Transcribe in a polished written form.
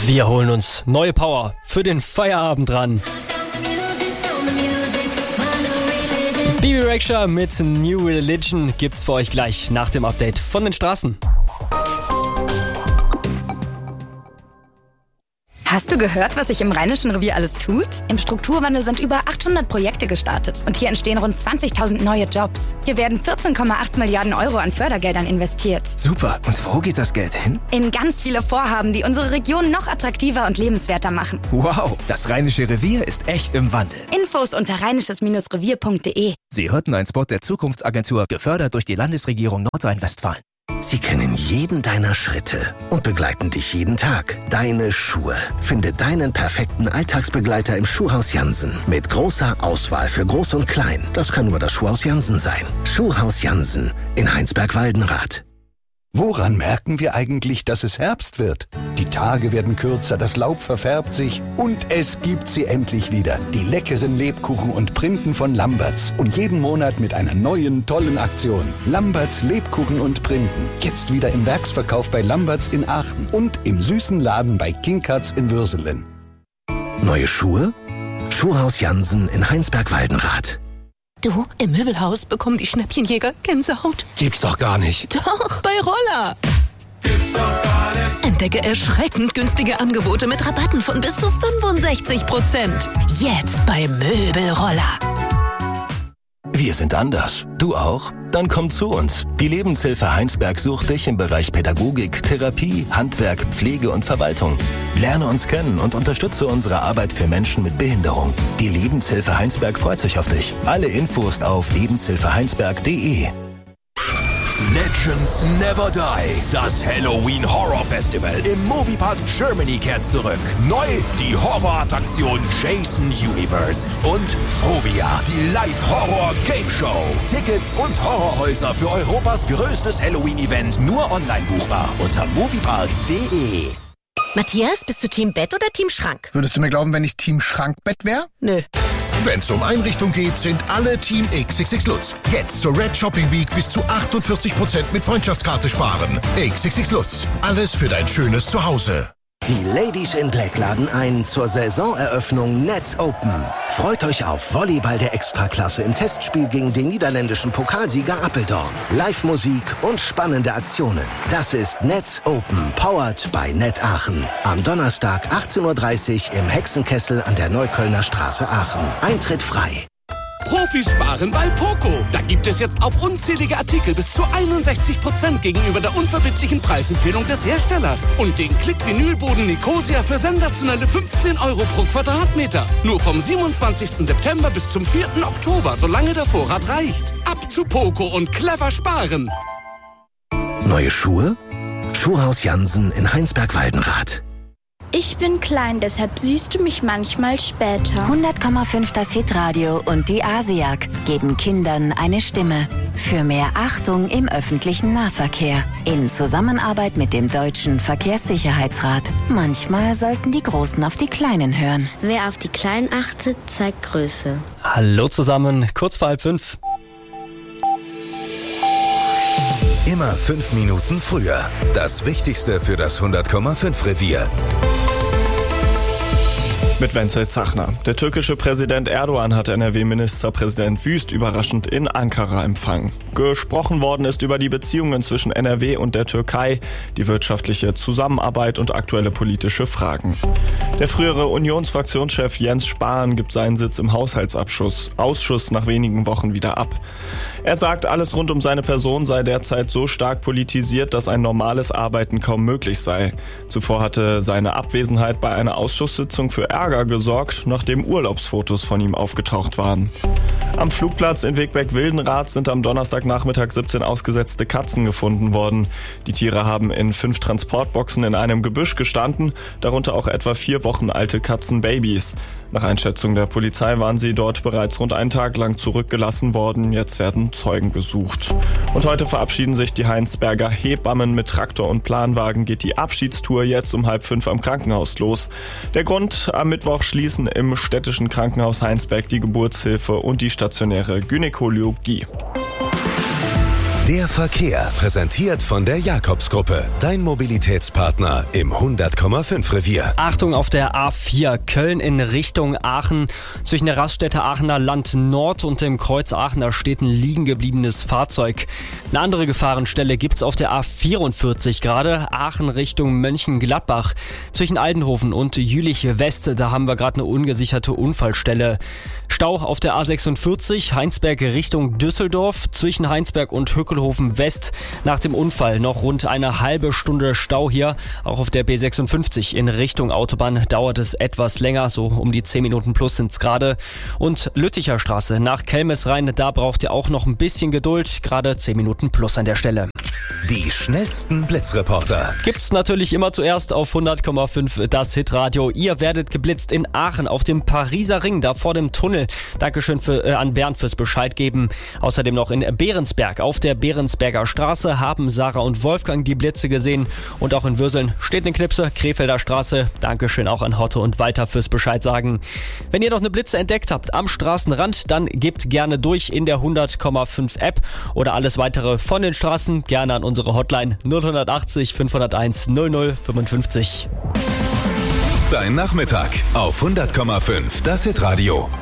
Wir holen uns neue Power für den Feierabend ran. Bibi Rexha mit New Religion gibt's für euch gleich nach dem Update von den Straßen. Hast du gehört, was sich im Rheinischen Revier alles tut? Im Strukturwandel sind über 800 Projekte gestartet und hier entstehen rund 20.000 neue Jobs. Hier werden 14,8 Milliarden Euro an Fördergeldern investiert. Super. Und wo geht das Geld hin? In ganz viele Vorhaben, die unsere Region noch attraktiver und lebenswerter machen. Wow, das Rheinische Revier ist echt im Wandel. Infos unter rheinisches-revier.de. Sie hörten einen Spot der Zukunftsagentur, gefördert durch die Landesregierung Nordrhein-Westfalen. Sie kennen jeden deiner Schritte und begleiten dich jeden Tag. Deine Schuhe. Finde deinen perfekten Alltagsbegleiter im Schuhhaus Jansen. Mit großer Auswahl für Groß und Klein. Das kann nur das Schuhhaus Jansen sein. Schuhhaus Jansen in Heinsberg-Waldenrath. Woran merken wir eigentlich, dass es Herbst wird? Die Tage werden kürzer, das Laub verfärbt sich und es gibt sie endlich wieder. Die leckeren Lebkuchen und Printen von Lamberts. Und jeden Monat mit einer neuen, tollen Aktion. Lamberts Lebkuchen und Printen. Jetzt wieder im Werksverkauf bei Lamberts in Aachen und im süßen Laden bei King Cuts in Würselen. Neue Schuhe? Schuhhaus Jansen in Heinsberg-Waldenrath. Du, im Möbelhaus bekommen die Schnäppchenjäger Gänsehaut. Gibt's doch gar nicht. Doch, bei Roller. Gibt's doch gar nicht. Entdecke erschreckend günstige Angebote mit Rabatten von bis zu 65%. Jetzt bei Möbelroller. Wir sind anders. Du auch? Dann komm zu uns. Die Lebenshilfe Heinsberg sucht dich im Bereich Pädagogik, Therapie, Handwerk, Pflege und Verwaltung. Lerne uns kennen und unterstütze unsere Arbeit für Menschen mit Behinderung. Die Lebenshilfe Heinsberg freut sich auf dich. Alle Infos auf lebenshilfeheinsberg.de. Legends Never Die. Das Halloween Horror Festival im Moviepark Germany kehrt zurück. Neu die Horrorattraktion Jason Universe und Phobia, die Live-Horror-Game-Show. Tickets und Horrorhäuser für Europas größtes Halloween-Event nur online buchbar unter moviepark.de. Matthias, bist du Team Bett oder Team Schrank? Würdest du mir glauben, wenn ich Team Schrankbett wäre? Nö. Wenn es um Einrichtung geht, sind alle Team XXX Lutz. Jetzt zur Red Shopping Week bis zu 48% mit Freundschaftskarte sparen. XXX Lutz. Alles für dein schönes Zuhause. Die Ladies in Black laden ein zur Saisoneröffnung Nets Open. Freut euch auf Volleyball der Extraklasse im Testspiel gegen den niederländischen Pokalsieger Apeldoorn. Live-Musik und spannende Aktionen. Das ist Nets Open, powered by Net Aachen. Am Donnerstag 18:30 Uhr im Hexenkessel an der Neuköllner Straße Aachen. Eintritt frei. Profis sparen bei Poco. Da gibt es jetzt auf unzählige Artikel bis zu 61% gegenüber der unverbindlichen Preisempfehlung des Herstellers. Und den Klick-Vinylboden Nicosia für sensationelle 15 € pro Quadratmeter. Nur vom 27. September bis zum 4. Oktober, solange der Vorrat reicht. Ab zu Poco und clever sparen. Neue Schuhe? Schuhhaus Jansen in Heinsberg-Waldenrath. Ich bin klein, deshalb siehst du mich manchmal später. 100,5 das Hitradio und die ASIAG geben Kindern eine Stimme. Für mehr Achtung im öffentlichen Nahverkehr. In Zusammenarbeit mit dem Deutschen Verkehrssicherheitsrat. Manchmal sollten die Großen auf die Kleinen hören. Wer auf die Kleinen achtet, zeigt Größe. Hallo zusammen, kurz vor 4:30. Immer 5 Minuten früher. Das Wichtigste für das 100,5 Revier. Mit Wenzel Zachner. Der türkische Präsident Erdogan hat NRW-Ministerpräsident Wüst überraschend in Ankara empfangen. Gesprochen worden ist über die Beziehungen zwischen NRW und der Türkei, die wirtschaftliche Zusammenarbeit und aktuelle politische Fragen. Der frühere Unionsfraktionschef Jens Spahn gibt seinen Sitz im Haushaltsausschuss nach wenigen Wochen wieder ab. Er sagt, alles rund um seine Person sei derzeit so stark politisiert, dass ein normales Arbeiten kaum möglich sei. Zuvor hatte seine Abwesenheit bei einer Ausschusssitzung für Ärger gesorgt, nachdem Urlaubsfotos von ihm aufgetaucht waren. Am Flugplatz in Wegberg-Wildenrath sind am Donnerstagnachmittag 17 ausgesetzte Katzen gefunden worden. Die Tiere haben in 5 Transportboxen in einem Gebüsch gestanden, darunter auch etwa 4 Wochen alte Katzenbabys. Nach Einschätzung der Polizei waren sie dort bereits rund einen Tag lang zurückgelassen worden. Jetzt werden Zeugen gesucht. Und heute verabschieden sich die Heinsberger Hebammen mit Traktor und Planwagen. Geht die Abschiedstour jetzt um 4:30 am Krankenhaus los. Der Grund: am Mittwoch schließen im städtischen Krankenhaus Heinsberg die Geburtshilfe und die stationäre Gynäkologie. Der Verkehr, präsentiert von der Jakobsgruppe. Dein Mobilitätspartner im 100,5 Revier. Achtung auf der A4 Köln in Richtung Aachen. Zwischen der Raststätte Aachener Land Nord und dem Kreuz Aachener steht ein liegen gebliebenes Fahrzeug. Eine andere Gefahrenstelle gibt's auf der A44 gerade. Aachen Richtung Mönchengladbach. Zwischen Aldenhofen und Jülich West, da haben wir gerade eine ungesicherte Unfallstelle. Stau auf der A46 Heinsberg Richtung Düsseldorf. Zwischen Heinsberg und Höckelhofen West nach dem Unfall noch rund eine halbe Stunde Stau hier. Auch auf der B56 in Richtung Autobahn dauert es etwas länger, so um die 10 Minuten plus sind's gerade. Und Lütticher Straße nach Kelmes rein, da braucht ihr auch noch ein bisschen Geduld, gerade 10 Minuten plus an der Stelle. Die schnellsten Blitzreporter Gibt's natürlich immer zuerst auf 100,5 das Hitradio. Ihr werdet geblitzt in Aachen auf dem Pariser Ring, da vor dem Tunnel. Dankeschön an Bernd fürs Bescheid geben. Außerdem noch in Behrensberg. Auf der Behrensberger Straße haben Sarah und Wolfgang die Blitze gesehen. Und auch in Würseln steht eine Knipse, Krefelder Straße. Dankeschön auch an Hotte und Walter fürs Bescheid sagen. Wenn ihr noch eine Blitze entdeckt habt am Straßenrand, dann gebt gerne durch in der 100,5 App oder alles weitere von den Straßen gerne an unsere Hotline 0180 501 0055. Dein Nachmittag auf 100,5 das Hitradio.